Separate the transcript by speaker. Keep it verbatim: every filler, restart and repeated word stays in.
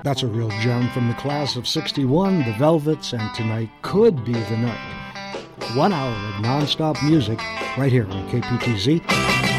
Speaker 1: That's a real gem from the class of sixty-one, The Velvets, and Tonight Could Be the Night. One hour of non-stop music right here on K P T Z.